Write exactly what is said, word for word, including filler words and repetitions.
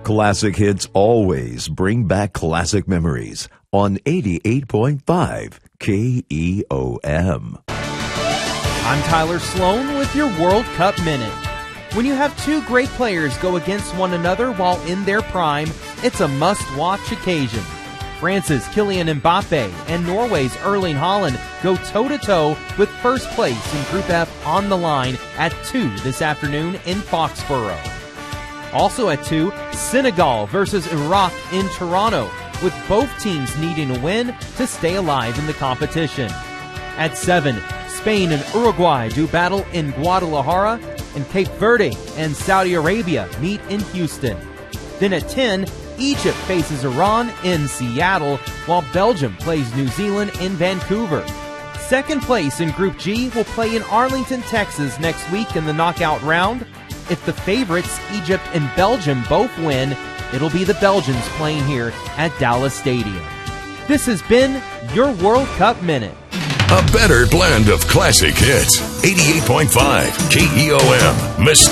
Classic hits always bring back classic memories on eighty-eight point five K E O M. I'm Tyler Sloan with your World Cup Minute. When you have two great players go against one another while in their prime, it's a must-watch occasion. France's Kylian Mbappe and Norway's Erling Haaland go toe-to-toe with first place in Group F on the line at two this afternoon in Foxborough. Also at two, Senegal versus Iraq in Toronto, with both teams needing a win to stay alive in the competition. At seven, Spain and Uruguay do battle in Guadalajara, and Cape Verde and Saudi Arabia meet in Houston. Then at ten, Egypt faces Iran in Seattle, while Belgium plays New Zealand in Vancouver. Second place in Group G will play in Arlington, Texas next week in the knockout round. If the favorites, Egypt and Belgium, both win, it'll be the Belgians playing here at Dallas Stadium. This has been your World Cup Minute. A better blend of classic hits. eighty-eight point five K E O M. Mystique.